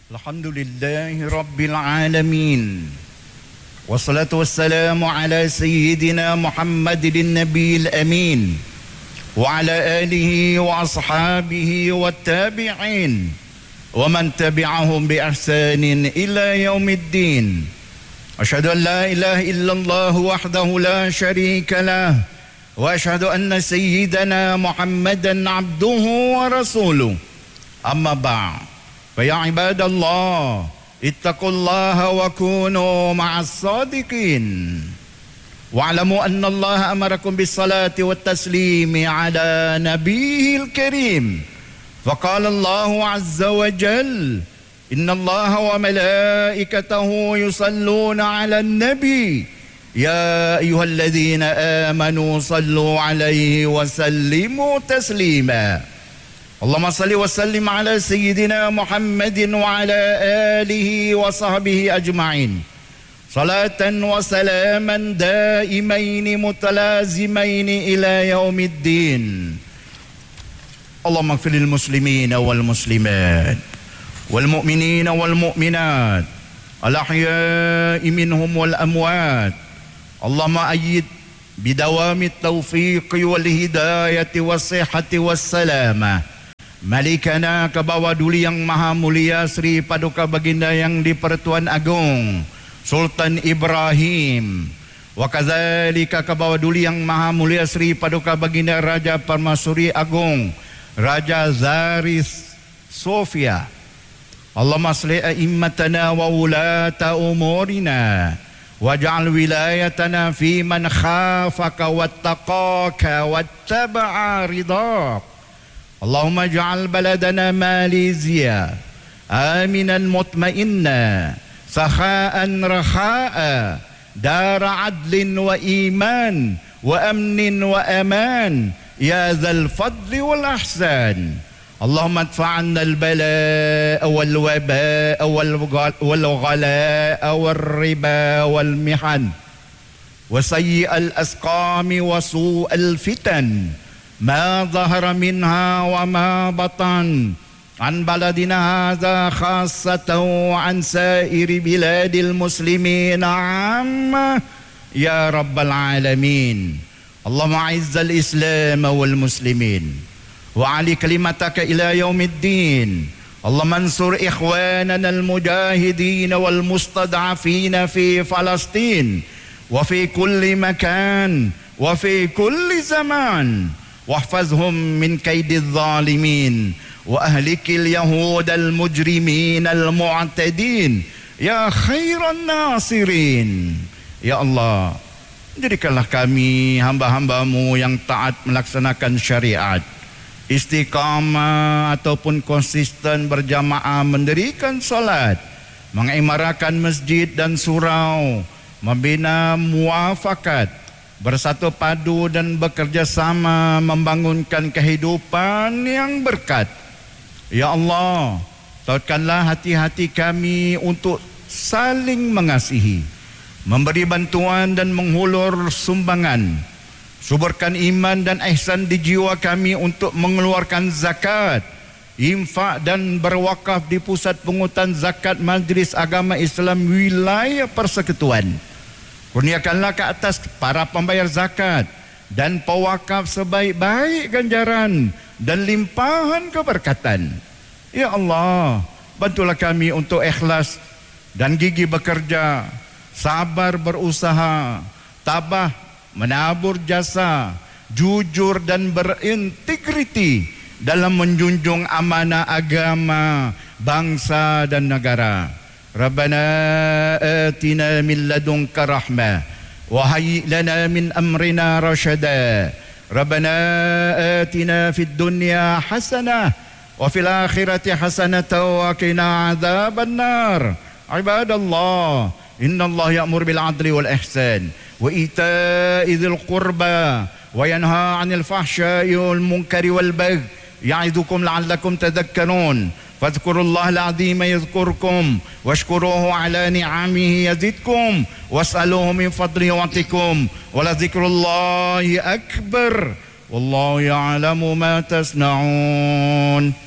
Alhamdulillahi Rabbil Alamin. Wassalatu wassalamu ala Sayyidina Muhammadin Nabiyil Amin wa ala alihi wa ashabihi wa tabi'in wa man tabi'ahum bi ihsanin ila yaumiddin. Asyhadu an la ilaha illallah wahdahu la syarika lah wa asyhadu anna Sayyidana Muhammadan abduhu wa rasuluh. Amma ba'd. Fa ya ibadallah, ittaqullaha wa kunu ma'as sadiqin. Wa'lamu anna Allah amarakum bis salati wat taslimi ala nabiyil karim. Faqala Allah azza wa jalla, inna Allah wa malaikatahu yusalluna ala nabi. Ya ayyuhalladzina amanu sallu alaihi wa sallimu taslima. Allahumma salli wa sallim ala Sayyidina Muhammadin wa ala alihi wa sahbihi ajma'in. Salatan wa salaman daimaini mutalazimaini ila yaumiddin. Allahumma ighfir lil muslimina wal muslimat wal mu'minina wal mu'minat al ahya'i minhum wal amwat. Allahumma ayyid bidawami at-tawfiqi wal hidayati was sihhati was salamah Malikana Kabawa Duli Yang Maha Mulia Sri Paduka Baginda Yang di-Pertuan Agung Sultan Ibrahim, wa kadzalika Kabawa Duli Yang Maha Mulia Sri Paduka Baginda Raja Permaisuri Agung Raja Zaris Sofia. Allahumma aslih a'immatana wa ulata umurina waj'al wilayatana fi man khafaka wattaqaka wattaba'a ridhak. Allahumma ja'al baladana Malaysia aminan mutmainna sakha'an rakha'a dara adlin wa iman wa amnin wa aman ya dzal fadli wal ahsan. Allahumma adfa'anna al-bala'a wal waba'a wal ghala'a wal riba wal mihan wa sayyi'al asqami wa su'al fitan ما ظهر منها وما بطن عن بلدنا هذا خاصة وعن سائر بلاد المسلمين عامة يا رب العالمين. اللهم أعز الإسلام والمسلمين وأعل كلمتك إلى يوم الدين. اللهم انصر إخواننا المجاهدين والمستضعفين في فلسطين وفي كل مكان وفي كل زمان واحفظهم من كيد الظالمين وأهلك اليهود المجرمين المعتدين يا خير الناصرين. Ya Allah, jadikanlah kami hamba-hambamu yang taat melaksanakan syariat, istiqamah ataupun konsisten berjamaah mendirikan solat, mengimarakan masjid dan surau, membina muafakat, bersatu padu dan bekerja sama membangunkan kehidupan yang berkat. Ya Allah, tautkanlah hati-hati kami untuk saling mengasihi, memberi bantuan dan menghulur sumbangan. Suburkan iman dan ihsan di jiwa kami untuk mengeluarkan zakat, infak dan berwakaf di pusat pungutan zakat Majlis Agama Islam Wilayah Persekutuan. Kurniakanlah ke atas para pembayar zakat dan pewakaf sebaik-baik ganjaran dan limpahan keberkatan. Ya Allah, bantulah kami untuk ikhlas dan gigih bekerja, sabar berusaha, tabah menabur jasa, jujur dan berintegriti dalam menjunjung amanah agama, bangsa dan negara. Rabbana atina min ladunka rahmah wa hayyi lana min amrina rasyada. Rabbana atina fid dunya hasanah wa fil akhirati hasanah wa qina adzaban nar. Ibadallah, innallaha ya'muru bil 'adli wal ihsan wa ita'i dzil qurba wa yanha 'anil fahsya'i wal munkari wal baghi ya'idukum la'allakum tadhakkarun. فاذكروا الله العظيم يذكركم واشكروه على نعمه يزدكم واسألوه من فضله يعطكم ولذكر الله أكبر والله يعلم ما تصنعون.